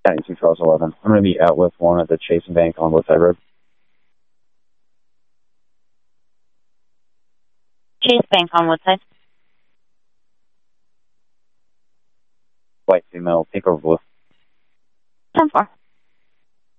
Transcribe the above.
92 Charles 11. I'm going to be out with one at the Chase Bank on Woodside Road. Chase Bank on Woodside. White female, take over blue. 10-4.